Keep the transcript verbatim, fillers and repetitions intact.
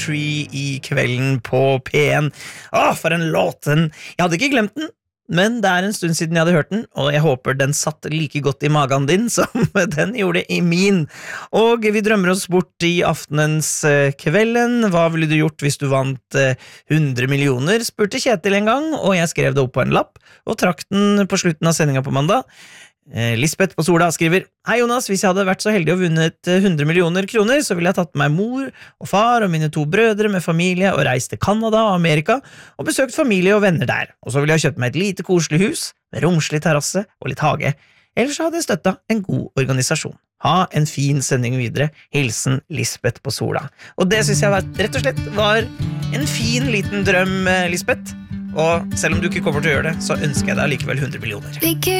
Tree I kvelden på P en. Åh, for en låt! Den. Jeg hadde ikke glemt den, men det er en stund siden jeg hadde hørt den, og jeg håper den satt like godt i magen din som den gjorde i min. Og vi drømmer oss bort i aftenens kvelden. Hva ville du gjort hvis du vant hundre millioner? Spurte Kjetil en gang, og jeg skrev det opp på en lapp, og trakk den på slutten av sendingen på mandag. Lisbeth på Sola skriver: Hei Jonas, hvis jeg hadde vært så heldig å vunnet hundre millioner kroner, så ville jeg tatt med meg mor og far og mine to brødre med familie og reist til Kanada og Amerika og besøkt familie og venner der. Og så ville jeg kjøpt meg et lite koselig hus med romslig terrasse og litt hage. Ellers hadde jeg støttet en god organisasjon. Ha en fin sending videre. Hilsen Lisbeth på Sola. Og det synes jeg var, rett og slett var en fin liten drøm, Lisbeth. Og selv om du ikke kommer til å gjøre det, så ønsker jeg deg likevel hundre millioner.